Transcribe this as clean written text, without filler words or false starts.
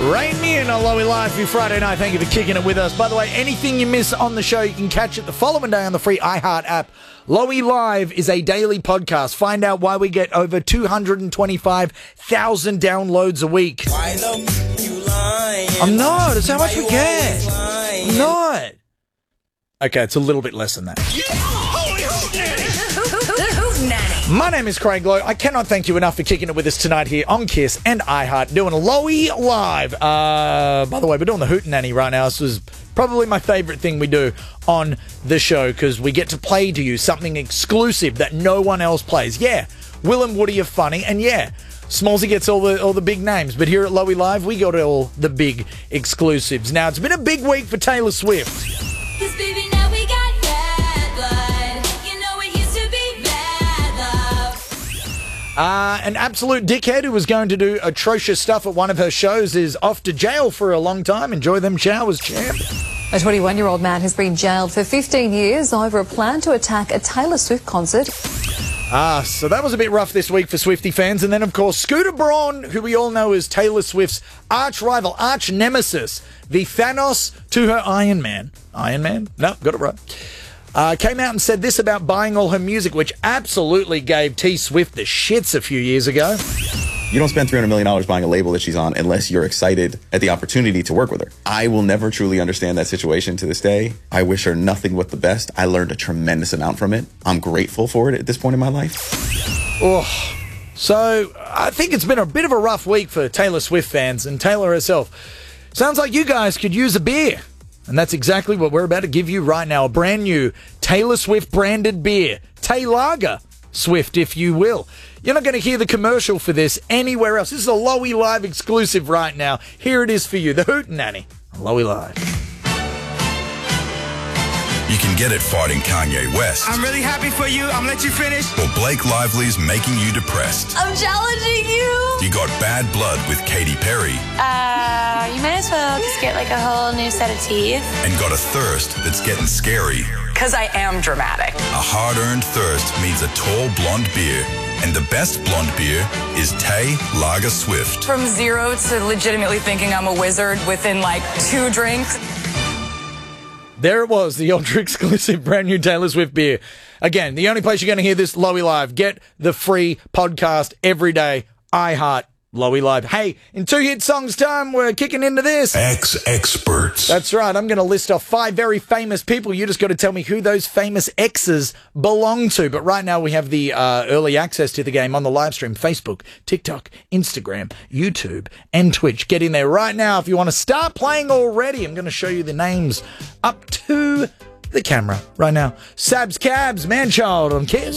Rain me in on Lowy Live for your Friday night. Thank you for kicking it with us. By the way, anything you miss on the show, you can catch it the following day on the free iHeart app. Lowy Live is a daily podcast. Find out why we get over 225,000 downloads a week. I'm not. It's how much we get. I'm not. Okay, it's a little bit less than that. My name is Craig Lowe. I cannot thank you enough for kicking it with us tonight here on KISS and iHeart, doing a Lowy Live. By the way, we're doing the Hootenanny right now. This is probably my favourite thing we do on the show because we get to play to you something exclusive that no one else plays. Yeah, Will and Woody are funny, and yeah, Smallsy gets all the big names, but here at Lowy Live, we got all the big exclusives. Now, it's been a big week for Taylor Swift. An absolute dickhead who was going to do atrocious stuff at one of her shows is off to jail for a long time. Enjoy them showers, champ. A 21-year-old man has been jailed for 15 years over a plan to attack a Taylor Swift concert. So that was a bit rough this week for Swiftie fans. And then, of course, Scooter Braun, who we all know is Taylor Swift's arch rival, arch nemesis, the Thanos to her Iron Man. Iron Man? No, got it right. Came out and said this about buying all her music, which absolutely gave T Swift the shits a few years ago. You don't spend $300 million buying a label that she's on unless you're excited at the opportunity to work with her. I will never truly understand that situation to this day. I wish her nothing but the best. I learned a tremendous amount from it. I'm grateful for it at this point in my life. Oh, so I think it's been a bit of a rough week for Taylor Swift fans and Taylor herself. Sounds like you guys could use a beer. And that's exactly what we're about to give you right now. A brand new Taylor Swift branded beer. Tay-Lager Swift, if you will. You're not going to hear the commercial for this anywhere else. This is a Lowy Live exclusive right now. Here it is for you. The Hootenanny on Lowy Live. You can get it fighting Kanye West. I'm really happy for you. I'm gonna let you finish. Or Blake Lively's making you depressed. I'm challenging you. You got Bad Blood with Katy Perry. You might as well just get like a whole new set of teeth. And got a thirst that's getting scary. Because I am dramatic. A hard-earned thirst means a tall blonde beer. And the best blonde beer is Tay-Lager Swift. From zero to legitimately thinking I'm a wizard within like 2 drinks. There it was, the ultra exclusive brand new Taylor Swift beer. Again, the only place you're going to hear this, Lowy Live. Get the free podcast every day. iHeart Lowy Live. Hey, in 2 hit songs time, we're kicking into this. Ex-experts. That's right. I'm going to list off 5 very famous people. You just got to tell me who those famous exes belong to. But right now we have the early access to the game on the live stream. Facebook, TikTok, Instagram, YouTube, and Twitch. Get in there right now if you want to start playing already. I'm going to show you the names up to the camera right now. Sabs Cabs, Manchild on KISS.